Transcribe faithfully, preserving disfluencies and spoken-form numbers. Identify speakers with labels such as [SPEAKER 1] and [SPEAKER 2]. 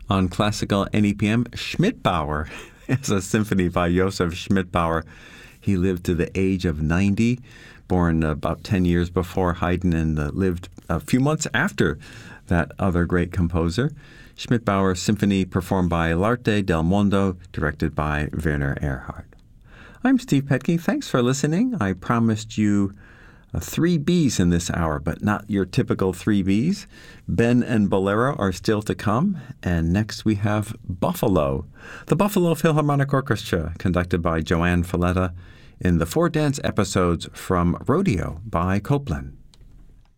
[SPEAKER 1] On classical N E P M, Schmidbauer is a symphony by Josef Schmidbauer. He lived to the age of ninety, born about ten years before Haydn, and uh, lived a few months after that other great composer. Schmidbauer Symphony, performed by L'Arte del Mondo, directed by Werner Erhard. I'm Steve Petke. Thanks for listening. I promised you uh, three Bs in this hour, but not your typical three Bs. Ben and Bolero are still to come, and next we have Buffalo, the Buffalo Philharmonic Orchestra, conducted by Joanne Falletta, in the four dance episodes from Rodeo by Copland.